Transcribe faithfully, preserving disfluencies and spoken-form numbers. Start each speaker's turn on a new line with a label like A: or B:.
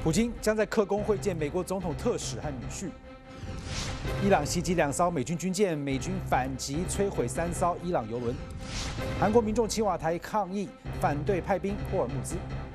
A: 普京将在克宫会见美国总统特使和女婿。伊朗袭击两艘美军军舰，美军反击摧毁三艘伊朗油轮。韩国民众青瓦台抗议，反对派兵霍尔木兹。